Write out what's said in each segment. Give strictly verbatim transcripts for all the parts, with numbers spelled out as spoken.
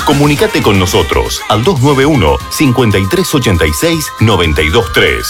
Comunicate con nosotros al dos nueve uno, cinco tres ocho seis, nueve dos tres.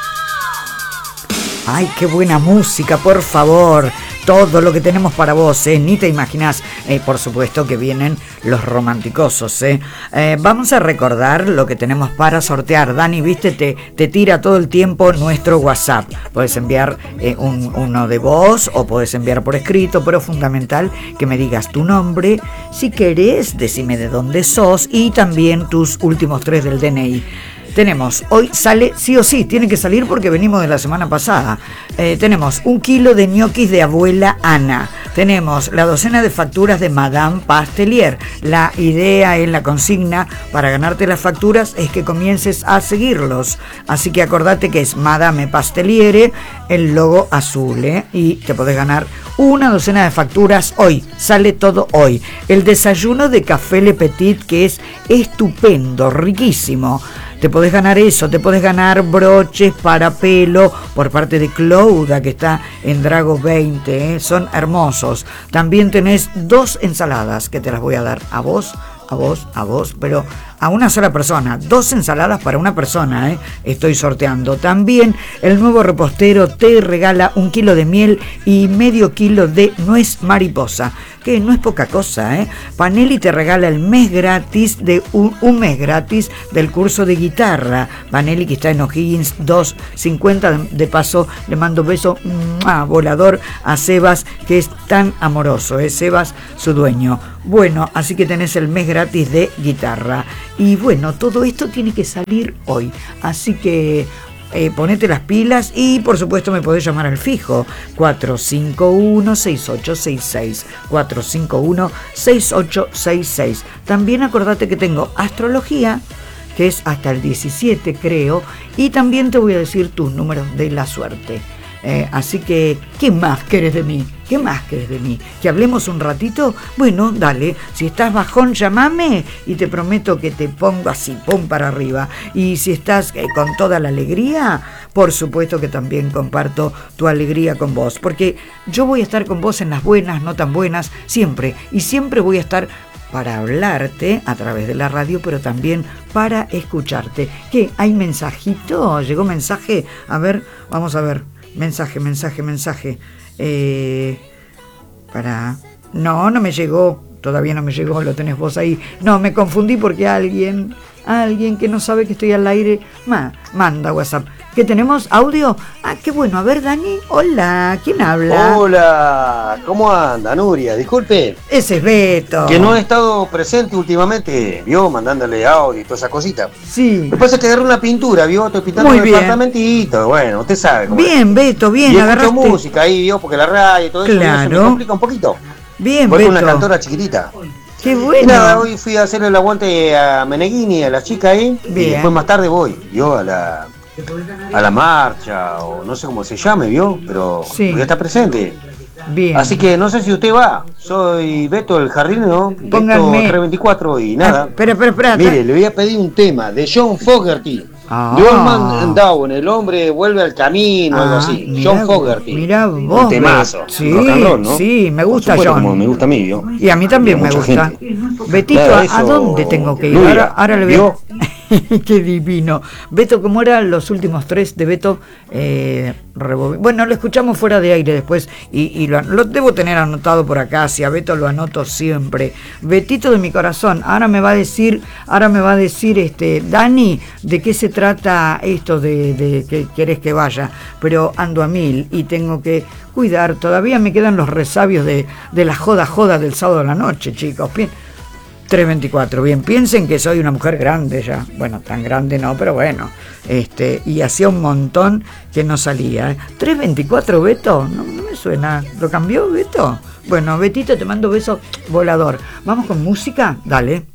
Ay, qué buena música, por favor. Todo lo que tenemos para vos, ¿eh? Ni te imaginas. Eh, por supuesto que vienen los romanticosos, ¿eh? Eh, vamos a recordar lo que tenemos para sortear. Dani, viste, te, te tira todo el tiempo nuestro WhatsApp. Puedes enviar eh, un, uno de voz o puedes enviar por escrito, pero es fundamental que me digas tu nombre. Si querés, decime de dónde sos y también tus últimos tres del D N I. Tenemos, hoy sale sí o sí, tiene que salir porque venimos de la semana pasada. Eh, tenemos un kilo de ñoquis de abuela Ana. Tenemos la docena de facturas de Madame Pastelier. La idea en la consigna para ganarte las facturas es que comiences a seguirlos. Así que acordate que es Madame Pastelier, el logo azul, ¿eh? Y te podés ganar una docena de facturas hoy. Sale todo hoy. El desayuno de Café Le Petit, que es estupendo, riquísimo. Te podés ganar eso, te podés ganar broches para pelo por parte de Clouda, que está en Drago veinte, ¿eh? Son hermosos. También tenés dos ensaladas que te las voy a dar a vos, a vos, a vos, pero a una sola persona. Dos ensaladas para una persona, ¿eh? Estoy sorteando. También el nuevo repostero te regala un kilo de miel y medio kilo de nuez mariposa, que no es poca cosa, ¿eh? Panelli te regala el mes gratis de un, un mes gratis del curso de guitarra. Panelli, que está en O'Higgins doscientos cincuenta. De paso, le mando beso ¡mua! Volador a Sebas, que es tan amoroso, ¿eh? Sebas, su dueño. Bueno, así que tenés el mes gratis de guitarra. Y bueno, todo esto tiene que salir hoy. Así que eh, ponete las pilas y por supuesto me podés llamar al fijo cuatro cinco uno, seis ocho seis seis. cuatro cinco uno, seis ocho seis seis. También acordate que tengo astrología, que es hasta el diecisiete, creo. Y también te voy a decir tus números de la suerte. Eh, así que, ¿qué más querés de mí? ¿Qué más querés de mí? ¿Que hablemos un ratito? Bueno, dale. Si estás bajón, llamame y te prometo que te pongo así, pum, para arriba. Y si estás eh, con toda la alegría, por supuesto que también comparto tu alegría con vos. Porque yo voy a estar con vos en las buenas, no tan buenas, siempre. Y siempre voy a estar para hablarte a través de la radio, pero también para escucharte. ¿Qué? ¿Hay mensajito? ¿Llegó mensaje? A ver, vamos a ver. Mensaje, mensaje, mensaje. Eh, para... No, no me llegó. Todavía no me llegó, lo tenés vos ahí. No, me confundí porque alguien... Alguien que no sabe que estoy al aire ma, manda WhatsApp. ¿Qué tenemos? ¿Audio? Ah, qué bueno. A ver, Dani. Hola, ¿quién habla? Hola, ¿cómo anda, Nuria? Disculpe. Ese es Beto. Que no he estado presente últimamente, ¿vio? Mandándole audio y toda esa cosita. Sí. Lo que pasa es que agarré una pintura, ¿vio? Estoy pintando Muy un bien. departamentito. Bueno, usted sabe cómo Bien, es. Beto, bien. Y Agarraste escucho música ahí, ¿vio? Porque la radio y todo eso, Claro. eso me complica un poquito. Bien, Voy Beto. con una cantora chiquitita. Qué Y bueno. nada, hoy fui a hacerle el aguante a Meneghini, a la chica ahí. Bien. Y después más tarde voy, ¿vio? A la, a la marcha, o no sé cómo se llame, ¿vio? Pero Sí. voy a estar presente. Bien. Así que no sé si usted va. Soy Beto el Jardinero, Beto Pónganme- trescientos veinticuatro y nada. Ah, espera, espera, espera. Mire, le voy a pedir un tema de John Fogerty. Ah. The Old Man Down, el hombre vuelve al camino, Ah, algo así. mirá John vos, Fogerty. mirá Un vos, temazo. Beto. Sí, Rock and roll, ¿no? sí, me gusta Por supuesto, John. como me gusta a mí, ¿vio? Y a mí también Y a me mucha gusta. gente. Betito, Nada, ¿a, eso, ¿a dónde tengo que ir? Nuria, Ahora, ahora le ¿vio? veo. Qué divino. Beto, ¿cómo eran los últimos tres de Beto? Eh, rebobi- bueno, lo escuchamos fuera de aire después y, y lo, lo debo tener anotado por acá. Si a Beto lo anoto siempre. Betito de mi corazón. Ahora me va a decir, ahora me va a decir, este, Dani, de qué se trata esto de, de que querés que vaya. Pero ando a mil y tengo que cuidar. Todavía me quedan los resabios de, de la joda joda del sábado a la noche, chicos. Bien. tres veinticuatro, bien, piensen que soy una mujer grande ya, bueno, tan grande no, pero bueno, este, y hacía un montón que no salía, ¿eh? tres veinticuatro, Beto, no, no me suena, ¿lo cambió Beto? Bueno, Betito, te mando beso volador, vamos con música, dale.